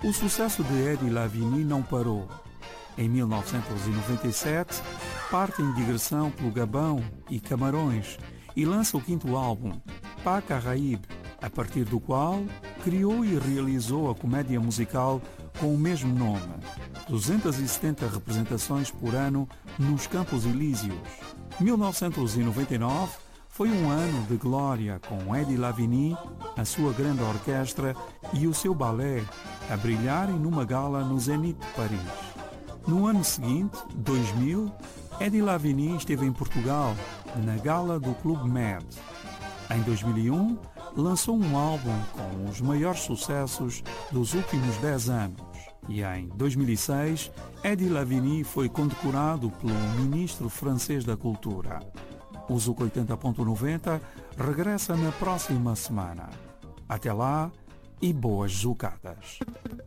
O sucesso de Eddie Lavigne não parou. Em 1997, parte em digressão pelo Gabão e Camarões e lança o quinto álbum, Pa Caraíbe, a partir do qual criou e realizou a comédia musical com o mesmo nome. 270 representações por ano nos Campos Elíseos. 1999 foi um ano de glória com Eddie Lavigne, a sua grande orquestra e o seu balé a brilharem numa gala no Zénith de Paris. No ano seguinte, 2000, Eddie Lavigne esteve em Portugal, na gala do Clube Med. Em 2001, lançou um álbum com os maiores sucessos dos últimos 10 anos. E em 2006, Eddie Lavigne foi condecorado pelo ministro francês da Cultura. O Zuc 80.90 regressa na próxima semana. Até lá e boas zucadas.